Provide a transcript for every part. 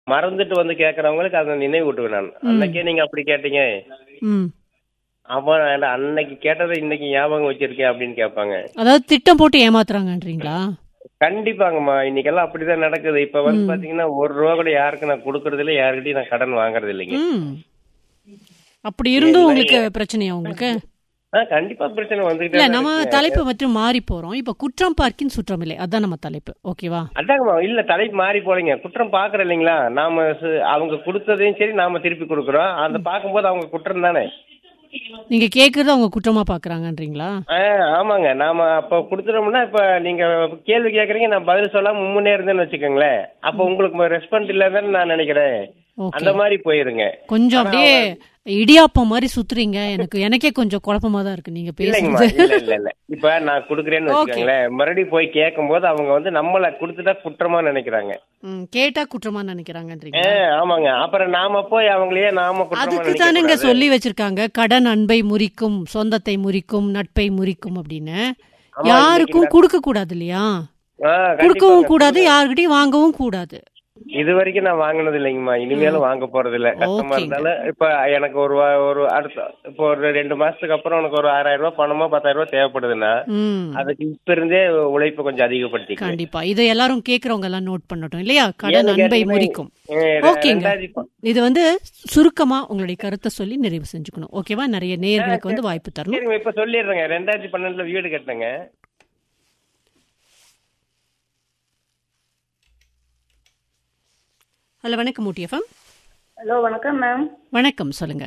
மறந்துட்டு வந்து கேட்கறவங்களுக்கு அதை நினைவு விட்டுவேன் நான். அன்னைக்கே நீங்க அப்படி கேட்டீங்க, ம். அப்ப நான் அன்னைக்கு கேட்டதை இன்னைக்கு ஞாபகம் வச்சிருக்கேன் அப்படின்னு கேட்பாங்க. அதாவது திட்டம் போட்டு ஏமாத்துறாங்கன்றீங்களா? கண்டிப்பாங்கம்மா, இன்னைக்கெல்லாம் அப்படிதான் நடக்குது. இப்ப வந்து ம். பாத்தீங்கன்னா ₹1 கூட யாருக்கு நான் கொடுக்கறது இல்லை, யாருக்கிட்டையும் நான் கடன் வாங்குறது இல்லைங்க. ம். அப்படி இருந்தும் எல்லாம் உங்களுக்கு பிரச்சனையா உங்களுக்கு? கண்டிப்பா பிரச்சனை இல்ல, வந்துகிட்டே தான் நம்ம இருக்குங்க. தலைப்பு மற்றும் மாறி போறோம். இப்ப குற்றம் பார்க்கின் சுற்றம் இல்லை, அதான் நம்ம தலைப்பு. ஓகேவா? அதாங்கம்மா, இல்ல தலைப்பு மாறி போலீங்க. குற்றம் பாக்குறோம் இல்லைங்களா, நாம அவங்க கொடுத்ததையும் சரி நாம திருப்பி கொடுக்குறோம். அந்த பார்க்கும்போது அவங்க குற்றம் தானே. நீங்க கேக்குறது அவங்க குற்றமா பாக்குறாங்கன்றீங்களா? ஆமாங்க, நாம அப்ப கொடுத்துட்டோம்னா, இப்ப நீங்க கேள்வி கேக்குறீங்க, நான் பதில் சொல்லாம முன்னே இருந்தேன்னு வச்சுக்கோங்களேன், அப்ப உங்களுக்கு ரெஸ்பாண்ட் இல்லன்னு நான் நினைக்கிறேன். ஓகே. அந்த மாதிரி போயிருங்க. கொஞ்சம் ஆனா அப்படியே இடியாப்பம் மாதிரி சுத்துறீங்க. எனக்கே கொஞ்சம் குழப்பமா தான் இருக்கு நீங்க இல்லைங்கம்மா, பேசுறது. இல்ல இப்ப நான் குடுக்குறேன்னு ஓகே. வச்சுக்கோங்களேன், மறுபடியும் போய் கேட்கும் போது அவங்க வந்து நம்மள கொடுத்துட்டா குற்றமா நினைக்கிறாங்க. கேட்டா குற்றமா நினைக்கிறாங்கன்றீங்க. ஆமாங்க, அப்புறம் நாம போய் அவங்களையே நாம குற்றமா அதுக்கு நினைக்க தானுங்க கூடாது. சொல்லி வச்சிருக்காங்க, கடன் அன்பை முறிக்கும், சொந்தத்தை முறிக்கும், நட்பை முறிக்கும் அப்படின்னு. ஆமா, யாருக்கும் இன்னைக்கு கொடுக்க கூடாது இல்லையா? கண்டிப்பாங்க. கொடுக்கவும் கூடாது, யாருக்கிட்டையும் வாங்கவும் கூடாது. இது வரைக்கும் நான் வாங்கினது இல்லைங்கம்மா, இனிமேலும் வாங்க போறது இல்ல. கஷ்டமா ஓகேங்க. இருந்தாலும் இப்ப எனக்கு ஒரு அடுத்த இப்போ ஒரு 2 மாசத்துக்கு அப்புறம் எனக்கு ஒரு ₹6000 பணமோ ₹10,000 தேவைப்படுதுன்னா, ம். அதுக்கு இப்ப இருந்தே உழைப்பு கொஞ்சம் அதிகப்படுத்திக்குவேன். கண்டிப்பா. இதை எல்லாரும் கேக்குறவங்க எல்லாம் நோட் பண்ணட்டும் இல்லையா? கடன் ஏன்னு அன்பை கேட்டீங்கன்னா, முறிக்கும். ஓகேங்க. 2000 இது வந்து சுருக்கமா உங்களுடைய கருத்தை சொல்லி நிறைவு செஞ்சுக்கணும். ஓகேவா? நிறைய நேயர்களுக்கு வந்து வாய்ப்பு தரணும். சரிங்க, இப்ப சொல்லிடுறேங்க. 2012 வீடு கட்டினேங்க. ஹலோ, வணக்கம் ஊட்டி எஃப்எம். ஹலோ, வணக்கம் மேம். வணக்கம், சொல்லுங்க.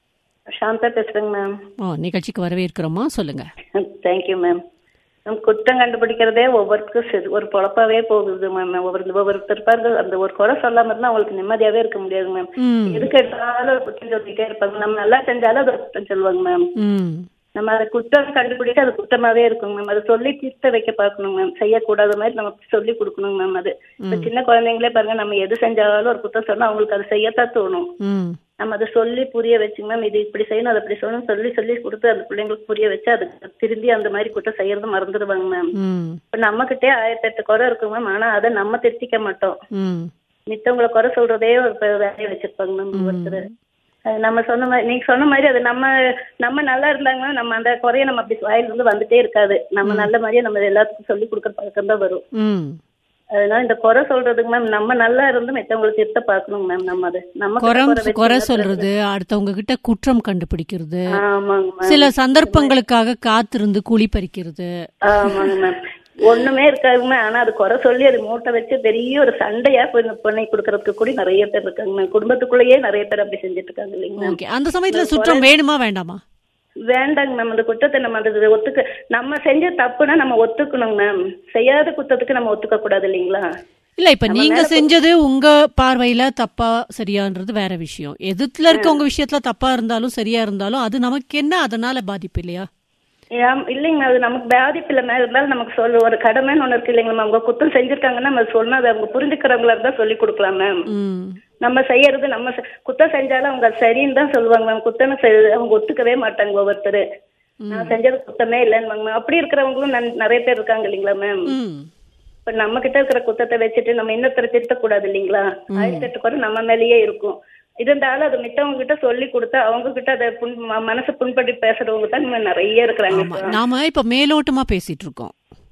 சாந்தா பேசுறேங்க மேம். நிகழ்ச்சிக்கு வரவேற்கிறோமா, சொல்லுங்க. Thank you ma'am. மேம், குற்றம் கண்டுபிடிக்கிறதே ஒவ்வொருத்தருக்கும் ஒரு பொழப்பாவே போகுது மேம். ஒவ்வொருத்தர் பாருங்க, அந்த ஒரு குறை சொல்லாம இருந்தா அவங்களுக்கு நிம்மதியாவே இருக்க முடியாது மேம். ம். எதுக்கு எடுத்தாலும் ஒரு குற்றம் சொல்லிட்டே இருப்பாங்க. நம்ம நல்லா செஞ்சாலும் அது குற்றம் சொல்லுவாங்க மேம். ம். நம்ம அதை குற்றம் கண்டுபிடிச்சு அது குற்றமாவே இருக்குங்க மேம். அதை சொல்லி திருத்த வைக்க பார்க்கணும் மேம். செய்யக்கூடாத மாதிரி நம்ம சொல்லி கொடுக்கணும் மேம். அது இப்ப சின்ன குழந்தைங்களே பாருங்க, நம்ம எது செஞ்சாலும் ஒரு குற்றம் சொன்னா அவங்களுக்கு அதை செய்யத்தான் தோணும். ம். நம்ம அதை சொல்லி புரிய வச்சுங்க மேம். இது இப்படி செய்யணும், அது அப்படி சொல்லணும் சொல்லி சொல்லி கொடுத்து அந்த பிள்ளைங்களுக்கு புரிய வச்சு அதுக்கு திரும்பி அந்த மாதிரி குற்றம் செய்யறது மறந்துடுவாங்க மேம். ம். இப்ப நம்ம கிட்டே 1008 குறை இருக்குங்க மேம். ஆனா அதை நம்ம திருத்திக்க மாட்டோம். ம். மித்தவங்களை குறை சொல்றதே ஒரு வேலையை வச்சிருப்பாங்க மேம் ஒருத்தர். நம்ம சொன்ன மாதிரி, நீங்க சொன்ன மாதிரி, அது நம்ம நல்லா இருந்தாங்கன்னா நம்ம அந்த குறைய நம்ம அப்படி வாயிலிருந்து வந்துட்டே இருக்காது. நம்ம நல்ல மாதிரியே நம்ம எல்லாத்துக்கும் சொல்லி கொடுக்குற பழக்கம் தான் வரும். ம். அதனால இந்த குறை சொல்றதுக்கு மேம், நம்ம நல்லா இருந்து மத்தவங்களுக்கு திருத்த பார்க்கணும் மேம். நம்ம அது நம்ம குறை சொல்றது, அடுத்தவங்க கிட்ட குற்றம் கண்டுபிடிக்கிறது, ஆமாங்க மேம். சில சந்தர்ப்பங்களுக்காக காத்திருந்து குழி பறிக்கிறது. ஆமாங்க மேம். ஒண்ணுமே இருக்காதுங்க. ஆனா அது குறை சொல்லி அது மூட்டை வச்சு பெரிய ஒரு சண்டையா பண்ணி கொடுக்கறதுக்கு கூட நிறைய பேர் இருக்காங்க மேம். குடும்பத்துக்குள்ளேயே நிறைய பேர் அப்படி செஞ்சுட்டு இருக்காங்க இல்லைங்க. ஓகே. அந்த சமயத்துல சுற்றம் வேணுமா வேண்டாமா? வேண்டாங்க மேம். அந்த குற்றத்தை நம்ம அந்த நம்ம செஞ்ச தப்புனா நம்ம ஒத்துக்கணும் மேம். செய்யாத குற்றத்துக்கு நம்ம ஒத்துக்க கூடாது இல்லைங்களா? இல்ல, இப்ப நீங்க செஞ்சது உங்க பார்வையில தப்பா சரியான்றது வேற விஷயம். எதிர்த்துல இருக்கவங்க விஷயத்துல தப்பா இருந்தாலும் சரியா இருந்தாலும் அது நமக்கு என்ன, அதனால பாதிப்பு இல்லையா? இல்லைங்க, அது நமக்கு பாதிப்பு இல்ல மேல இருந்தாலும் நமக்கு சொல்ல ஒரு கடமைன்னு ஒண்ணு இருக்கு இல்லைங்களா? அவங்க குற்றம் செஞ்சிருக்காங்கன்னா நம்ம சொன்னா அதை அவங்க புரிஞ்சுக்கிறவங்களா இருந்தா சொல்லி கொடுக்கலாம் மேம். நம்ம செய்யறது நம்ம குத்தம் செஞ்சாலும் அவங்க சரின்னு தான் சொல்லுவாங்க மேம். குத்தம் அவங்க ஒத்துக்கவே மாட்டாங்க ஒவ்வொருத்தர். நான் செஞ்சது குத்தமே இல்லைன்னு அப்படி இருக்கிறவங்களும் நிறைய பேர் இருக்காங்க இல்லைங்களா மேம்? இப்ப நம்ம கிட்ட இருக்கிற குத்தத்தை வச்சுட்டு நம்ம இன்னொருத்தரை திருத்தக்கூடாது இல்லைங்களா? 1008 குறை நம்ம மேலேயே இருக்கும். இருந்தாலும் அது மித்தவங்க கிட்ட சொல்லி கொடுத்தா அவங்க கிட்ட அதை மனசு புண்படி பேசுறவங்க தான் நிறைய இருக்கிறாங்க. நாம இப்ப மேலோட்டமா பேசிட்டு இருக்கோம்.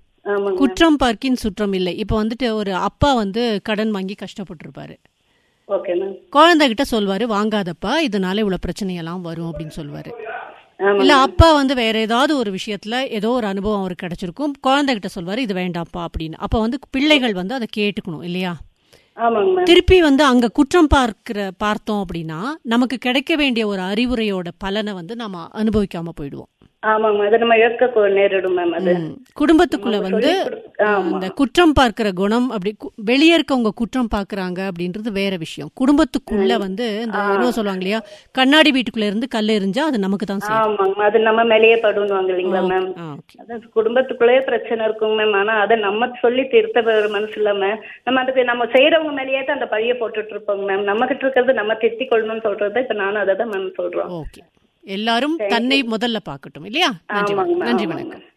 குற்றம் பார்க்கின் சுற்றம் இல்லை. இப்ப வந்துட்டு ஒரு அப்பா வந்து கடன் வாங்கி கஷ்டப்பட்டு இருப்பாரு. குழந்தைகிட்ட சொல்வாரு, வாங்காதப்பா, இதனால இவ்வளவு பிரச்சனையெல்லாம் வரும் அப்படின்னு சொல்லுவாரு. இல்ல, அப்பா வந்து வேற ஏதாவது ஒரு விஷயத்துல ஏதோ ஒரு அனுபவம் அவருக்கு கிடைச்சிருக்கும், குழந்தைகிட்ட சொல்வாரு, இது வேண்டாம்ப்பா அப்படின்னு. அப்ப வந்து பிள்ளைகள் வந்து அதை கேட்டுக்கணும் இல்லையா? திருப்பி வந்து அங்க குற்றம் பார்த்தோம் அப்படின்னா நமக்கு கிடைக்க வேண்டிய ஒரு அறிவுரையோட பலனை வந்து நம்ம அனுபவிக்காம போயிடுவோம். ஆமாங்க, அதை நம்ம இழக்க நேரிடும் மேம். அது குடும்பத்துக்குள்ள வந்து இந்த குற்றம் பார்க்கிற குணம், அப்படி வெளியே இருக்கவங்க குற்றம் பாக்குறாங்க அப்படின்றது வேற விஷயம். குடும்பத்துக்குள்ள வந்து இந்த என்ன சொல்லுவாங்க இல்லையா, கண்ணாடி வீட்டுக்குள்ள இருந்து கல் எறிஞ்சா அது நமக்கு தான் செய்யும். அது நம்ம மேலேயே படுவாங்க இல்லைங்களா மேம்? குடும்பத்துக்குள்ளேயே பிரச்சனை இருக்குங்க மேம். ஆனா அதை நம்ம சொல்லி திருத்த மனசு இல்லாம நம்ம அதுக்கு நம்ம செய்யறவங்க மேலேயே தான் அந்த பழிய போட்டுட்டு இருப்போங்க மேம். நம்ம கிட்ட இருக்கிறது நம்ம திருத்திக் கொள்ளணும்னு சொல்றது இப்ப நானும் அதை தான் மேம் சொல்றோம். எல்லாரும் தன்னை முதல்ல பார்க்கட்டும் இல்லையா? நன்றி, வணக்கம்.